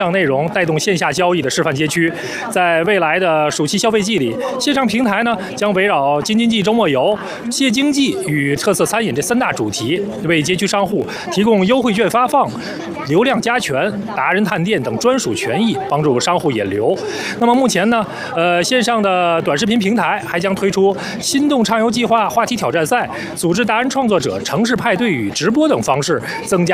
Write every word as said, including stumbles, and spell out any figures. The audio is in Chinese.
上内容带动线下交易的示范街区，在未来的暑期消费季里，线上平台呢将围绕京津冀周末游、谢经济与特色餐饮这三大主题，为街区商户提供优惠券发放、流量加权、达人探店等专属权益，帮助商户引流。那么目前呢，呃，线上的短视频平台还将推出心动畅游计划话题挑战赛、组织达人创作者城市派对与直播等方式，增加